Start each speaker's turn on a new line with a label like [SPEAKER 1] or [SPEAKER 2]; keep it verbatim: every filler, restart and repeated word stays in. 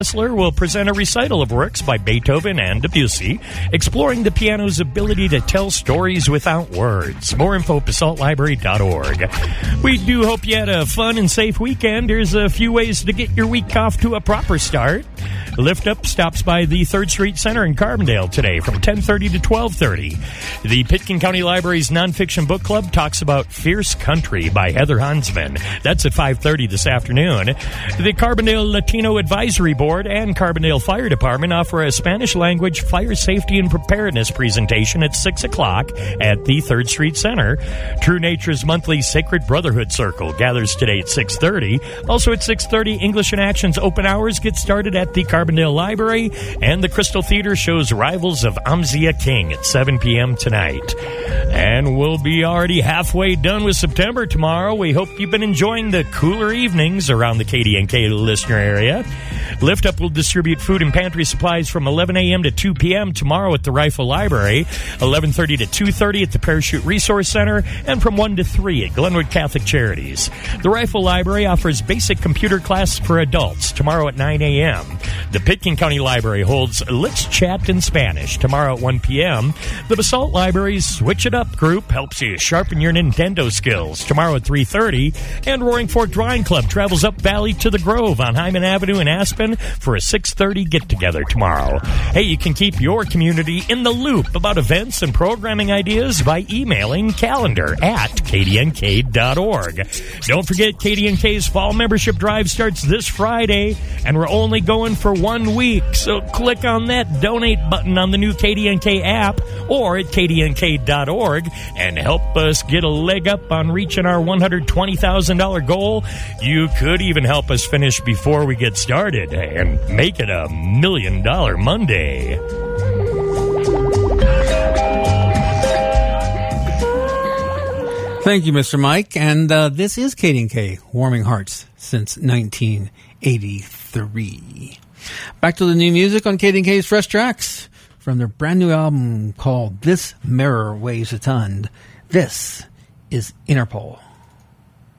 [SPEAKER 1] Kessler will present a recital of works by Beethoven and Debussy, exploring the piano's ability to tell stories without words. More info at basalt library dot org. We do hope you had a fun and safe weekend. There's a few ways to get your week off to a proper start. Lift Up stops by the third Street Center in Carbondale today from ten thirty to twelve thirty. The Pitkin County Library's Nonfiction Book Club talks about Fierce Country by Heather Hansman. That's at five thirty this afternoon. The Carbondale Latino Advisory Board and Carbondale Fire Department offer a Spanish language fire safety and preparedness presentation at six o'clock at the third Street Center. True Nature's monthly Sacred Brotherhood Circle gathers today at six thirty. Also at six thirty, English in Action's open hours get started at the Carbondale Library, and the Crystal Theater shows Rivals of Amzia King at seven p.m. tonight. And we'll be already halfway done with September tomorrow. We hope you've been enjoying the cooler evenings around the K D N K listener area. Lift Up will distribute food and pantry supplies from eleven a.m. to two p.m. tomorrow at the Rifle Library, eleven thirty to two thirty at the Parachute Resource Center, and from one to three at Glenwood Catholic Charities. The Rifle Library offers basic computer class for adults tomorrow at nine a.m. The Pitkin County Library holds Let's Chat in Spanish tomorrow at one p.m. The Basalt Library's Switch It Up group helps you sharpen your Nintendo skills tomorrow at three thirty. And Roaring Fork Drawing Club travels up Valley to the Grove on Hyman Avenue in Aspen for a six thirty get-together tomorrow. Hey, you can keep your community in the loop about events and programming ideas by emailing calendar at k d n k dot org. Don't forget, K D N K's fall membership drive starts this Friday, and we're only going for one week, so click on that donate button on the new K D N K app or at k d n k dot org and help us get a leg up on reaching our one hundred twenty thousand dollars goal. You could even help us finish before we get started and make it a million dollar Monday.
[SPEAKER 2] Thank you, Mister Mike. And uh, this is K D N K, warming hearts since nineteen eighty-three. Back to the new music on K D N K's Fresh Tracks from their brand new album called This Mirror Weighs a Ton. This is Interpol.